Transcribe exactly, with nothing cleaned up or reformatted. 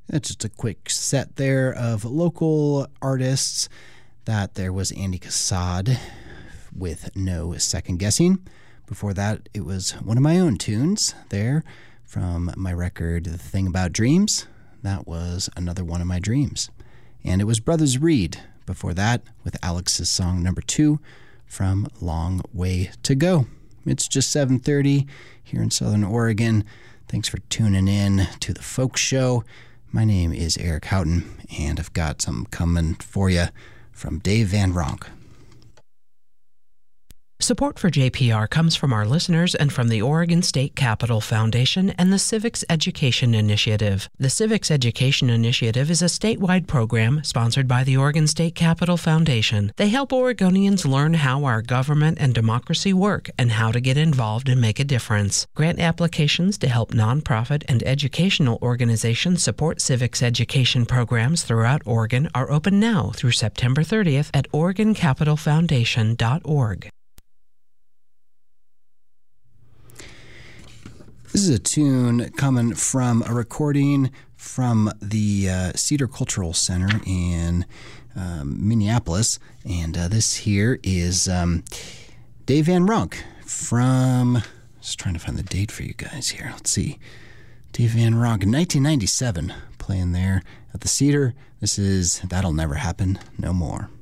That's just a quick set there of local artists. That there was Andy Cassad with No Second Guessing. Before that, it was one of my own tunes there from my record, The Thing About Dreams. That was Another One of My Dreams. And it was Brothers Reed before that with Alex's song number two from Long Way to Go. It's just seven thirty here in Southern Oregon. Thanks for tuning in to the Folk Show. My name is Eric Houghton, and I've got something coming for you from Dave Van Ronk. Support for J P R comes from our listeners and from the Oregon State Capitol Foundation and the Civics Education Initiative. The Civics Education Initiative is a statewide program sponsored by the Oregon State Capitol Foundation. They help Oregonians learn how our government and democracy work and how to get involved and make a difference. Grant applications to help nonprofit and educational organizations support civics education programs throughout Oregon are open now through September thirtieth at oregon capital foundation dot org. This is a tune coming from a recording from the uh, Cedar Cultural Center in um, Minneapolis. And uh, this here is um, Dave Van Ronk from, just trying to find the date for you guys here. Let's see. Dave Van Ronk in nineteen ninety-seven, playing there at the Cedar. This is That'll Never Happen No More.